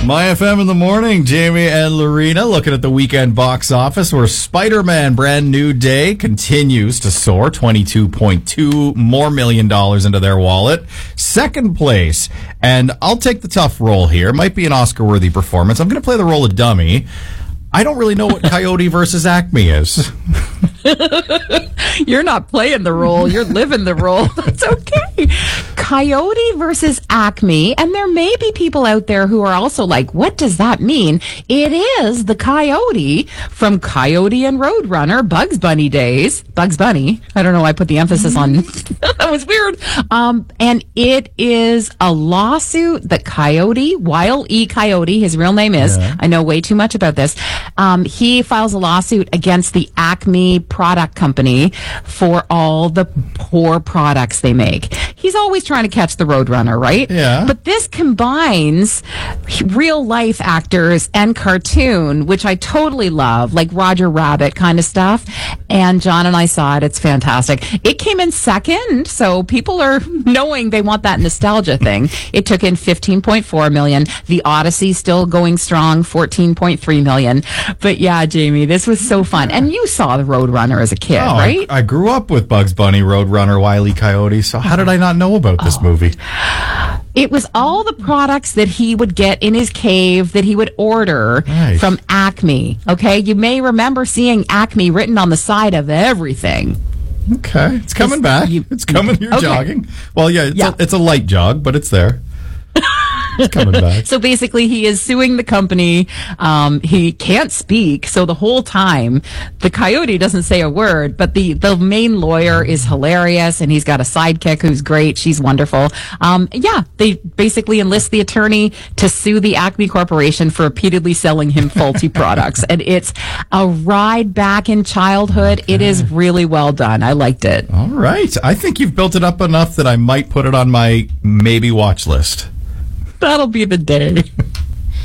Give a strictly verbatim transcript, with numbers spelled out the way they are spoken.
My F M in the morning, Jamie and Lorena looking at the weekend box office where Spider-Man Brand New Day continues to soar, twenty-two point two more million dollars into their wallet. Second place, and I'll take the tough role here. Might be an Oscar-worthy performance. I'm going to play the role of dummy. I don't really know what Coyote versus Acme is. You're not playing the role. You're living the role. That's okay. Coyote versus Acme. And there may be people out there who are also like, what does that mean? It is the Coyote from Coyote and Roadrunner, Bugs Bunny days. Bugs Bunny. I don't know why I put the emphasis on. That was weird. Um, and it is a lawsuit that Coyote, Wile E. Coyote, his real name is, yeah. I know way too much about this. Um, he files a lawsuit against the Acme product company for all the poor products they make. He's always trying to catch the Roadrunner, right? Yeah. But this combines real life actors and cartoon, which I totally love, like Roger Rabbit kind of stuff. And John and I saw it. It's fantastic. It came in second, so people are knowing they want that nostalgia thing. It took in fifteen point four million. The Odyssey still going strong, fourteen point three million. But yeah, Jamie, this was so fun. And you saw the Roadrunner as a kid, oh, right? I, I grew up with Bugs Bunny, Roadrunner, Wile E. Coyote. So how did I not know about this oh. movie? It was all the products that he would get in his cave that he would order nice. from Acme. Okay, you may remember seeing Acme written on the side of everything. Okay, it's coming it's, back. You, it's coming. You're okay. jogging. Well, yeah, it's, yeah. A, it's a light jog, but it's there. It's coming back. So basically, he is suing the company. Um, he can't speak, so the whole time, the Coyote doesn't say a word, but the, the main lawyer is hilarious, and he's got a sidekick who's great. She's wonderful. Um, yeah, they basically enlist the attorney to sue the Acme Corporation for repeatedly selling him faulty products. And it's a ride back in childhood. Okay. It is really well done. I liked it. All right. I think you've built it up enough that I might put it on my maybe watch list. That'll be the day.